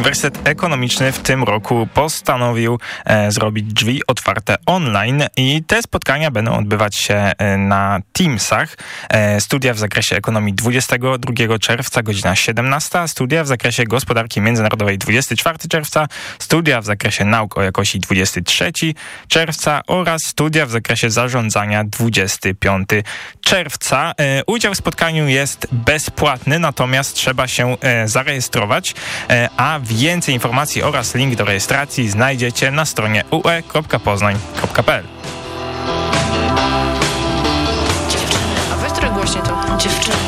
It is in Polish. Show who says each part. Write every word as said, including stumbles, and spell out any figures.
Speaker 1: Uniwersytet Ekonomiczny w tym roku postanowił e, zrobić drzwi otwarte online i te spotkania będą odbywać się e, na Teamsach. E, studia w zakresie ekonomii dwudziestego drugiego czerwca, godzina siedemnasta, studia w zakresie gospodarki międzynarodowej dwudziestego czwartego czerwca, studia w zakresie nauk o jakości dwudziestego trzeciego czerwca oraz studia w zakresie zarządzania dwudziestego piątego czerwca. E, udział w spotkaniu jest bezpłatny, natomiast trzeba się e, zarejestrować, e, a więcej informacji oraz link do rejestracji znajdziecie na stronie u e kropka poznań kropka p l.
Speaker 2: Dziewczyny, a weź trochę głośniej to. Dziewczyny.